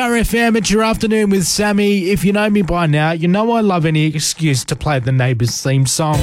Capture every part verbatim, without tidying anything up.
Power F M, it's your afternoon with Sammy. If you know me by now, you know I love any excuse to play the Neighbours theme song.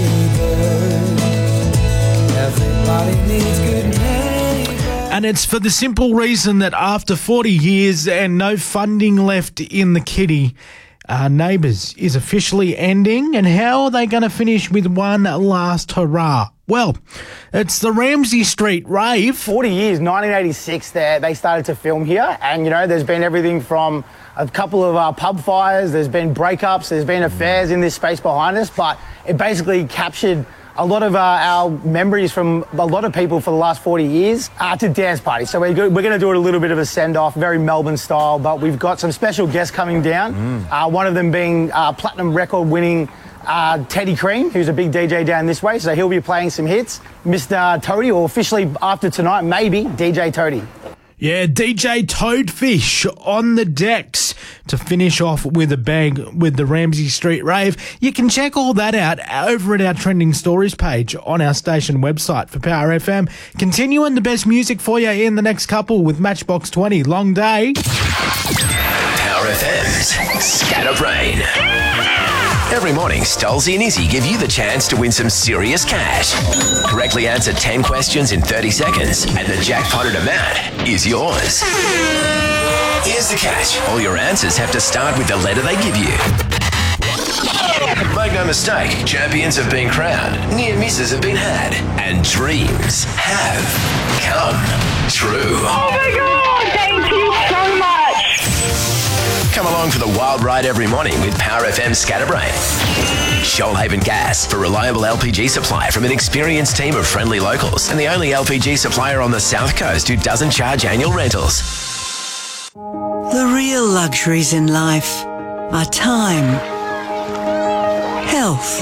Everybody needs good neighbors. And it's for the simple reason that after forty years and no funding left in the kitty, uh, Neighbours is officially ending. And how are they going to finish with one last hurrah? Well, it's the Ramsay Street Rave. forty years, nineteen eighty-six, they, they started to film here. And, you know, there's been everything from a couple of uh, pub fires, there's been breakups, there's been affairs in this space behind us. But it basically captured a lot of uh, our memories from a lot of people for the last forty years uh, to dance parties. So we're, go- we're going to do it a little bit of a send-off, very Melbourne style, but we've got some special guests coming down. Mm. Uh, one of them being uh, platinum record-winning uh, Teddy Cream, who's a big D J down this way, so he'll be playing some hits. Mister Toadie, or officially after tonight, maybe D J Toadie. Yeah, D J Toadfish on the decks to finish off with a bang with the Ramsay Street Rave. You can check all that out over at our Trending Stories page on our station website for Power F M. Continuing the best music for you in the next couple with Matchbox twenty, Long Day. Power F M's Scatterbrain. Every morning, Stolzy and Izzy give you the chance to win some serious cash. Correctly answer ten questions in thirty seconds, and the jackpotted amount is yours. Here's the catch. All your answers have to start with the letter they give you. Make no mistake, champions have been crowned, near misses have been had, and dreams have come true. Oh my God, thank you so much. Come along for the wild ride every morning with Power F M Scatterbrain. Shoalhaven Gas, for reliable L P G supply from an experienced team of friendly locals, and the only L P G supplier on the South Coast who doesn't charge annual rentals. The real luxuries in life are time, health,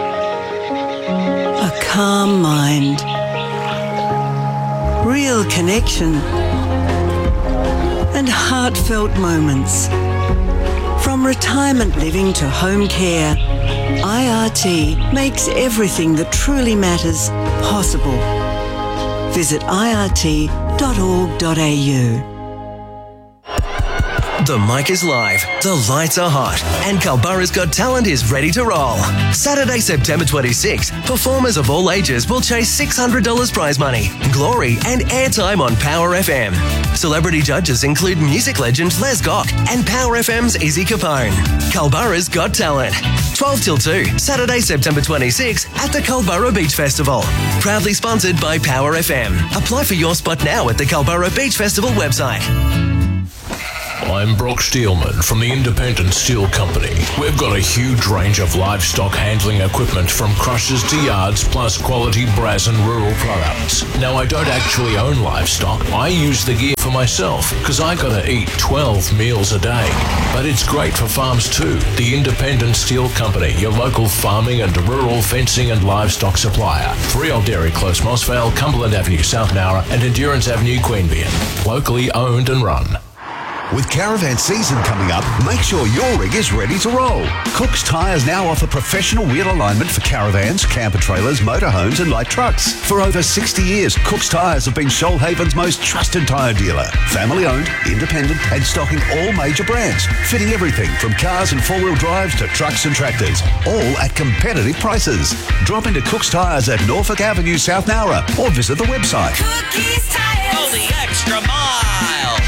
a calm mind, real connection, and heartfelt moments. From retirement living to home care, I R T makes everything that truly matters possible. Visit I R T dot org dot A U. The mic is live, the lights are hot, and Culburra's Got Talent is ready to roll. Saturday, September twenty-sixth, performers of all ages will chase six hundred dollars prize money, glory, and airtime on Power F M. Celebrity judges include music legend Les Gock and Power F M's Izzy Capone. Culburra's Got Talent. twelve till two, Saturday, September twenty-sixth at the Culburra Beach Festival. Proudly sponsored by Power F M. Apply for your spot now at the Culburra Beach Festival website. I'm Brock Steelman from the Independent Steel Company. We've got a huge range of livestock handling equipment from crushers to yards, plus quality brass and rural products. Now, I don't actually own livestock. I use the gear for myself because I gotta eat twelve meals a day. But it's great for farms too. The Independent Steel Company, your local farming and rural fencing and livestock supplier. three Old Dairy Close, Mossvale, Cumberland Avenue, South Nowra, and Endurance Avenue, Queanbeyan. Locally owned and run. With caravan season coming up, make sure your rig is ready to roll. Cook's Tyres now offer professional wheel alignment for caravans, camper trailers, motorhomes and light trucks. For over sixty years, Cook's Tyres have been Shoalhaven's most trusted tyre dealer. Family owned, independent and stocking all major brands. Fitting everything from cars and four-wheel drives to trucks and tractors. All at competitive prices. Drop into Cook's Tyres at Norfolk Avenue, South Nowra, or visit the website. Cookies Tyres. Go the extra mile.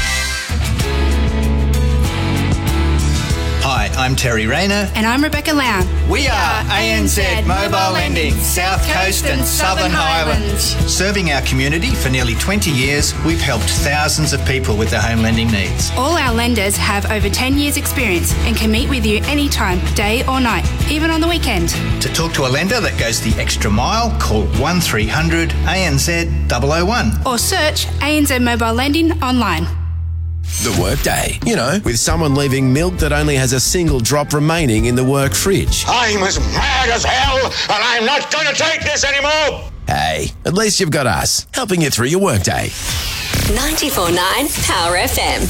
Hi, I'm Terry Rayner. And I'm Rebecca Lown. We are A N Z Mobile Lending, South Coast and Southern Highlands. Serving our community for nearly twenty years, we've helped thousands of people with their home lending needs. All our lenders have over ten years experience and can meet with you anytime, day or night, even on the weekend. To talk to a lender that goes the extra mile, call one three hundred A N Z double oh one. Or search A N Z Mobile Lending online. The workday. You know, with someone leaving milk that only has a single drop remaining in the work fridge. I'm as mad as hell, and I'm not going to take this anymore. Hey, at least you've got us, helping you through your workday. ninety-four point nine Power F M.